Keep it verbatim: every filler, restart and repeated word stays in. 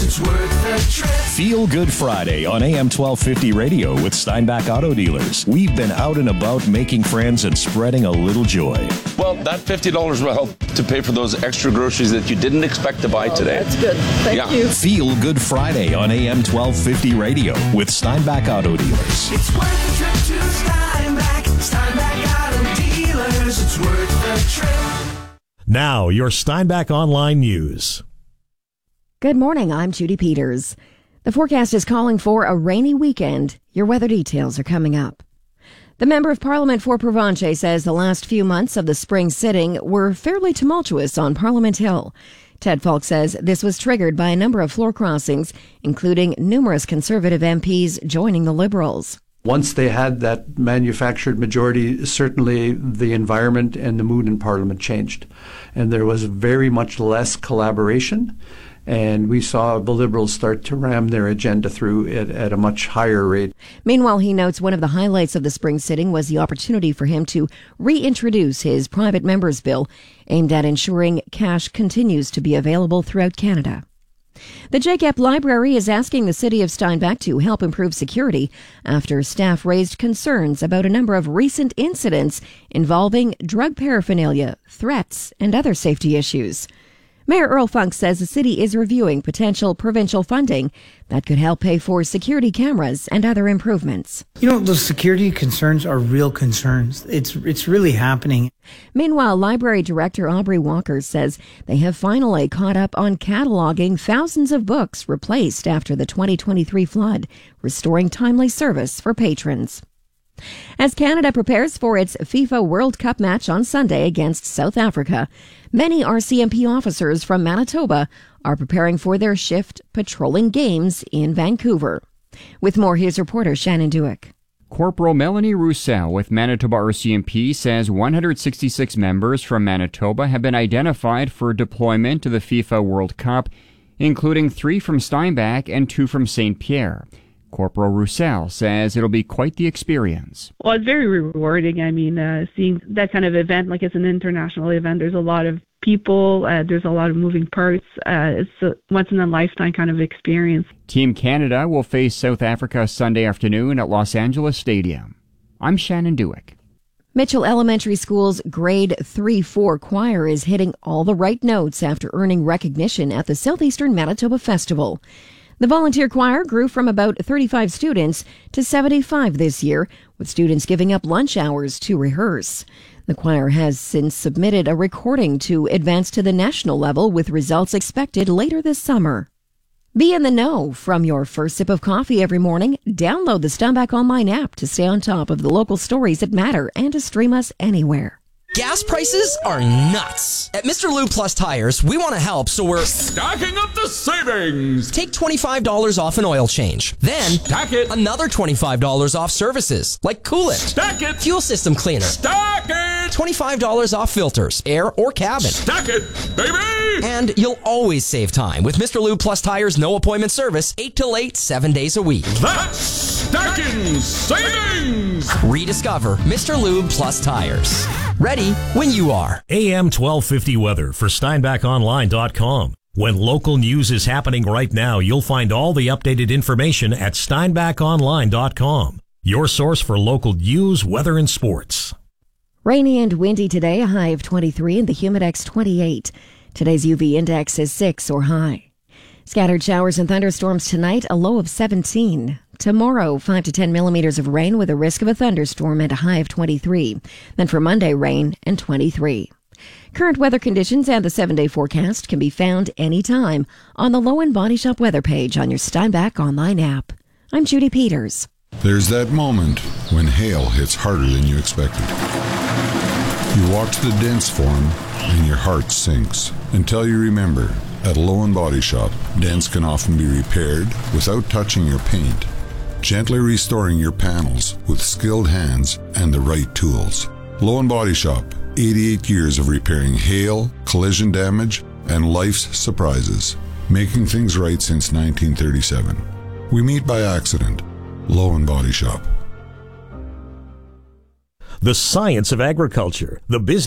it's worth the trip. Feel Good Friday on A M twelve fifty radio with Steinbach Auto Dealers. We've been out and about making friends and spreading a little joy. Well, that fifty dollars will help to pay for those extra groceries that you didn't expect to buy today. That's good. Thank yeah. you. Feel Good Friday on A M twelve fifty radio with Steinbach Auto Dealers. It's worth the trip to Steinbach. Steinbach Auto Dealers. It's worth the trip. Now, your Steinbach Online News. Good morning, I'm Judy Peters. The forecast is calling for a rainy weekend. Your weather details are coming up. The Member of Parliament for Provencher says the last few months of the spring sitting were fairly tumultuous on Parliament Hill. Ted Falk says this was triggered by a number of floor crossings, including numerous Conservative M Ps joining the Liberals. Once they had that manufactured majority, certainly the environment and the mood in Parliament changed. And there was very much less collaboration. And we saw the Liberals start to ram their agenda through it at a much higher rate. Meanwhile, he notes one of the highlights of the spring sitting was the opportunity for him to reintroduce his private members' bill aimed at ensuring cash continues to be available throughout Canada. The J C A P Library is asking the City of Steinbach to help improve security after staff raised concerns about a number of recent incidents involving drug paraphernalia, threats, and other safety issues. Mayor Earl Funk says the city is reviewing potential provincial funding that could help pay for security cameras and other improvements. You know, those security concerns are real concerns. It's it's really happening. Meanwhile, Library Director Aubrey Walker says they have finally caught up on cataloging thousands of books replaced after the twenty twenty-three flood, restoring timely service for patrons. As Canada prepares for its FIFA World Cup match on Sunday against South Africa, many R C M P officers from Manitoba are preparing for their shift patrolling games in Vancouver. With more, here's reporter Shannon Dewick. Corporal Melanie Roussel with Manitoba R C M P says one hundred sixty-six members from Manitoba have been identified for deployment to the FIFA World Cup, including three from Steinbach and two from Saint Pierre. Corporal Roussel says it'll be quite the experience. Well, it's very rewarding. I mean, uh, seeing that kind of event, like it's an international event, there's a lot of people, uh, there's a lot of moving parts. Uh, it's a once-in-a-lifetime kind of experience. Team Canada will face South Africa Sunday afternoon at Los Angeles Stadium. I'm Shannon Dewick. Mitchell Elementary School's Grade three four choir is hitting all the right notes after earning recognition at the Southeastern Manitoba Festival. The volunteer choir grew from about thirty-five students to seventy-five this year, with students giving up lunch hours to rehearse. The choir has since submitted a recording to advance to the national level, with results expected later this summer. Be in the know from your first sip of coffee every morning. Download the Steinbach Online app to stay on top of the local stories that matter and to stream us anywhere. Gas prices are nuts. At Mister Lube Plus Tires, we want to help, so we're stacking up the savings. Take twenty-five dollars off an oil change. Then, stack it. Another twenty-five dollars off services, like coolant. Stack it. Fuel system cleaner. Stack it. twenty-five dollars off filters, air or cabin. Stack it, baby. And you'll always save time with Mister Lube Plus Tires no appointment service, eight till eight, seven days a week. That's stacking savings. Rediscover Mister Lube Plus Tires. Ready when you are. A M twelve fifty weather for Steinbach Online dot com. When local news is happening right now, you'll find all the updated information at Steinbach Online dot com. Your source for local news, weather, and sports. Rainy and windy today, a high of twenty-three and the Humidex twenty-eight. Today's U V index is six or high. Scattered showers and thunderstorms tonight, a low of seventeen. Tomorrow, five to ten millimeters of rain with a risk of a thunderstorm and a high of twenty-three. Then for Monday, rain and twenty-three. Current weather conditions and the seven-day forecast can be found anytime on the Low End Body Shop weather page on your Steinbach Online app. I'm Judy Peters. There's that moment when hail hits harder than you expected. You watch the dents form and your heart sinks until you remember, at Low End Body Shop, dents can often be repaired without touching your paint, gently restoring your panels with skilled hands and the right tools. Low End Body Shop, eighty-eight years of repairing hail, collision damage, and life's surprises, making things right since nineteen thirty-seven. We meet by accident. Low End Body Shop. The science of agriculture, the business